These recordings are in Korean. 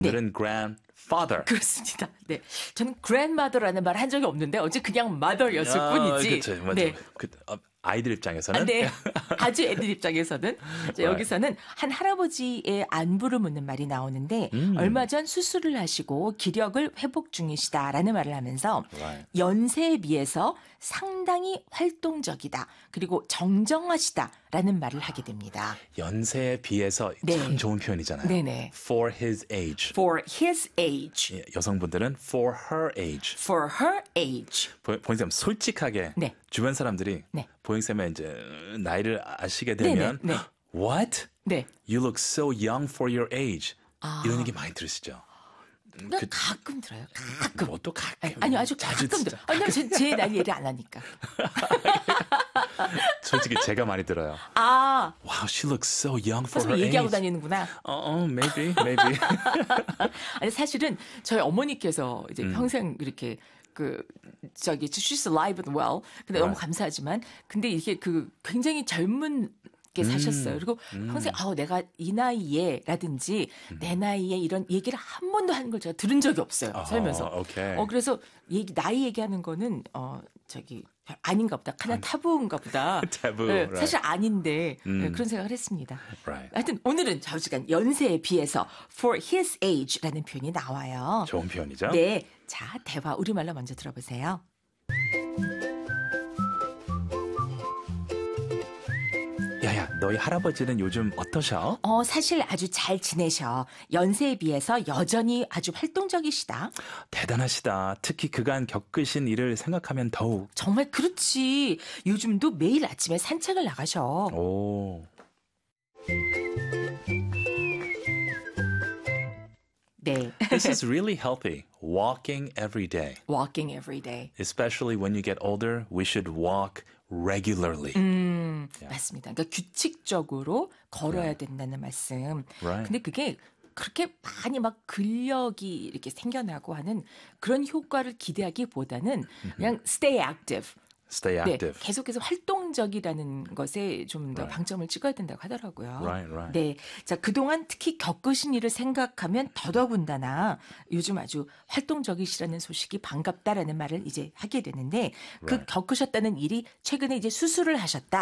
오늘은 grandfather. 그렇습니다. 네, 저는 grandmother라는 말 한 적이 없는데 어제 그냥 mother였을 뿐이지. 그렇죠. 맞아요. 네. 아이들 입장에서는. 네. 아주 애들 입장에서는. 자, Right. 여기서는 한 할아버지의 안부를 묻는 말이 나오는데 얼마 전 수술을 하시고 기력을 회복 중이시다라는 말을 하면서 Right. 연세에 비해서 상당히 활동적이다. 그리고 정정하시다라는 말을 하게 됩니다. 연세에 비해서 네. 참 좋은 표현이잖아요. 네네. For his age. For his age. 예, 여성분들은 for her age. For her age. 보잉쌤 솔직하게 네. 주변 사람들이 네. 보잉쌤의 이제 나이를 아시게 되면 네네, 네. What? 네. You look so young for your age. 이런 얘기 많이 들으시죠? 가끔 들어요. 가끔. 뭐또 가끔. 아니요, 아주 자주 가끔 진짜. 들어요. 왜냐면 제 나이 얘기를 안 하니까. 솔직히 제가 많이 들어요. 아, Wow, she looks so young for 서로 her 얘기하고 age. 다니는구나. Maybe. 아니, 사실은 저희 어머니께서 이제 평생 이렇게 she's alive and well. 근데 너무 감사하지만, 근데 이게 굉장히 젊은 게 사셨어요. 그리고 평생 내가 이 나이에라든지 내 나이에 이런 얘기를 한 번도 하는 걸 제가 들은 적이 없어요. 살면서. 오케이. 그래서 나이 얘기하는 거는 아닌가 보다. 그냥 타부인가 보다. 타부, 네, right. 사실 아닌데 그런 생각을 했습니다. Right. 하여튼 오늘은 좌우지간 연세에 비해서 for his age라는 표현이 나와요. 좋은 표현이죠? 네, 자 대화 우리말로 먼저 들어보세요. 야야, 너희 할아버지는 요즘 어떠셔? 사실 아주 잘 지내셔. 연세에 비해서 여전히 아주 활동적이시다. 대단하시다. 특히 그간 겪으신 일을 생각하면 더욱. 정말 그렇지. 요즘도 매일 아침에 산책을 나가셔. 오. 네. This is really healthy. Walking every day. Walking every day. Especially when you get older, we should walk regularly. 맞습니다. 그러니까 규칙적으로 걸어야 된다는 말씀. Right. 근데 그게 그렇게 많이 막 근력이 이렇게 생겨나고 하는 그런 효과를 기대하기보다는 그냥 stay active. Stay 네, active. 계속해서 활동적이라는 것에 좀 더 방점을 찍어야 된다고 하더라고요. Right. 네, 자 그동안 특히 겪으신 일을 생각하면 더더군다나 요즘 아주 활동적이시라는 소식이 반갑다라는 말을 이제 하게 되는데 그 Right. 겪으셨다는 일이 최근에 이제 수술을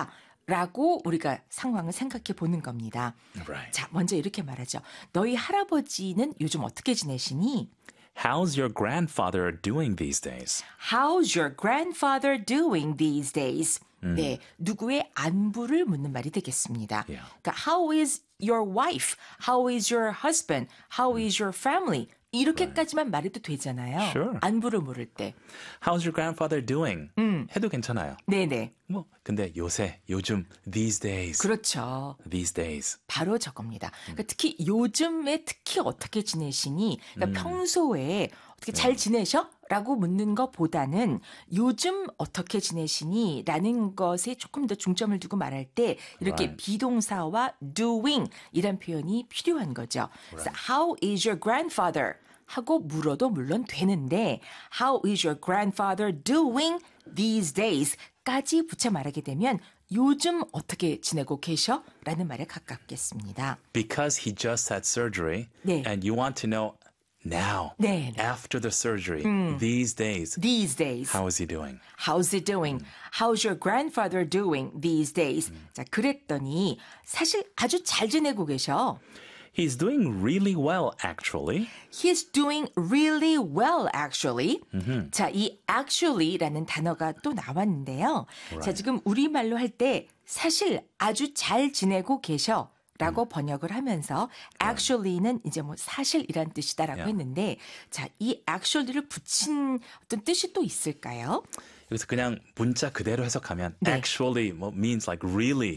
하셨다라고 우리가 상황을 생각해 보는 겁니다. Right. 자, 먼저 이렇게 말하죠. 너희 할아버지는 요즘 어떻게 지내시니? How's your grandfather doing these days? How's your grandfather doing these days? 네, 누구의 안부를 묻는 말이 되겠습니다. Yeah. 그러니까 how is your wife? How is your husband? How is your family? 이렇게까지만 말해도 되잖아요. Sure. 안부를 물을 때. How's your grandfather doing? 해도 괜찮아요. 네네. 근데 요즘, these days. 그렇죠. These days. 바로 저겁니다. 그러니까 특히 요즘에 특히 어떻게 지내시니? 그러니까 평소에 어떻게 잘 지내셔? 라고 묻는 것보다는 요즘 어떻게 지내시니? 라는 것에 조금 더 중점을 두고 말할 때 이렇게 Right. 비동사와 doing 이란 표현이 필요한 거죠. 그래서 how is your grandfather? 하고 물어도 물론 되는데 how is your grandfather doing these days? 까지 붙여 말하게 되면 요즘 어떻게 지내고 계셔? 라는 말에 가깝겠습니다. Because he just had surgery 네. and you want to know now, 네. after the surgery, these days, These days. how is he doing? How's he doing? How's your grandfather doing these days? 자, 그랬더니 사실 아주 잘 지내고 계셔. He's doing really well, actually. He's doing really well, actually. 자, 이 actually라는 단어가 또 나왔는데요. 자, 지금 우리말로 할 때 사실 아주 잘 지내고 계셔. 라고 번역을 하면서 actually는 이제 사실이란 뜻이다라고 했는데 자, 이 actually를 붙인 어떤 뜻이 또 있을까요? 여기서 그냥 문자 그대로 해석하면 네. actually means like really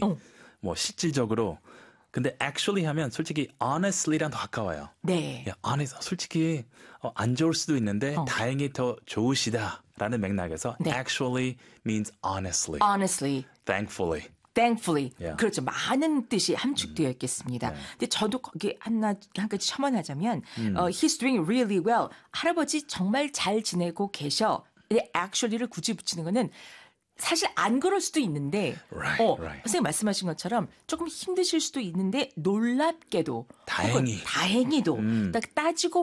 실질적으로 근데 actually 하면 솔직히 honestly랑 더 가까워요. 네. honest 솔직히 안 좋을 수도 있는데 다행히 더 좋으시다라는 맥락에서 네. actually means honestly, Honestly. thankfully. Thankfully. Yeah. 그렇죠. 많은 뜻이 함축되어 있겠습니다. 네. 근데 저도 거기 한 가지 첨언하자면 he's doing really well. 할아버지 정말 잘 지내고 계셔. actually를 굳이 붙이는 거는 사실 안 그럴 수도 있는데, Right. 선생님 말씀하신 것처럼 조금 힘드실 수도 있는데 놀랍게도 다행히. 혹은 다행히도 딱 따지고